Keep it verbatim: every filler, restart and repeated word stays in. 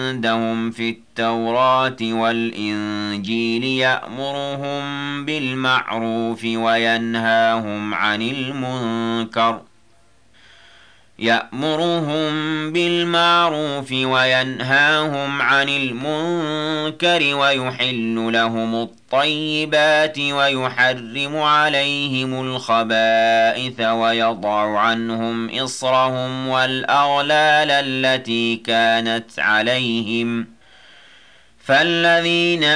عندهم في التوراة والإنجيل يأمرهم بالمعروف وينهاهم عن المنكر يأمرهم بالمعروف وينهاهم عن المنكر ويحل لهم الطيبات ويحرم عليهم الخبائث ويضع عنهم إصرهم والأغلال التي كانت عليهم فالذين